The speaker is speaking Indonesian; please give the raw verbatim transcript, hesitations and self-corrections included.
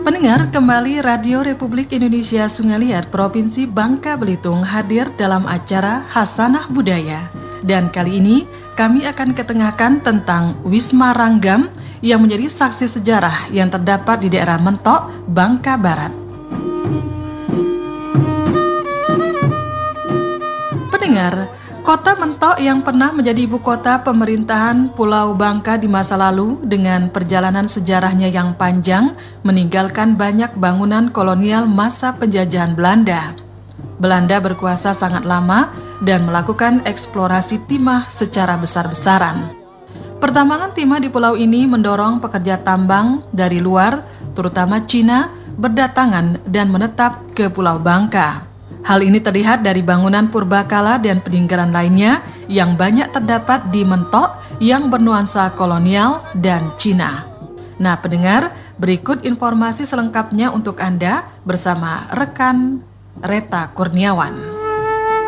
Pendengar, kembali Radio Republik Indonesia Sungai Liat Provinsi Bangka Belitung hadir dalam acara Hasanah Budaya. Dan kali ini kami akan ketengahkan tentang Wisma Ranggam yang menjadi saksi sejarah yang terdapat di daerah Mentok, Bangka Barat. Pendengar, Kota Mentok yang pernah menjadi ibu kota pemerintahan Pulau Bangka di masa lalu dengan perjalanan sejarahnya yang panjang meninggalkan banyak bangunan kolonial masa penjajahan Belanda. Belanda berkuasa sangat lama dan melakukan eksplorasi timah secara besar-besaran. Pertambangan timah di pulau ini mendorong pekerja tambang dari luar, terutama Cina, berdatangan dan menetap ke Pulau Bangka. Hal ini terlihat dari bangunan purbakala dan peninggalan lainnya yang banyak terdapat di Mentok yang bernuansa kolonial dan Cina. Nah, pendengar, berikut informasi selengkapnya untuk Anda bersama rekan Reta Kurniawan.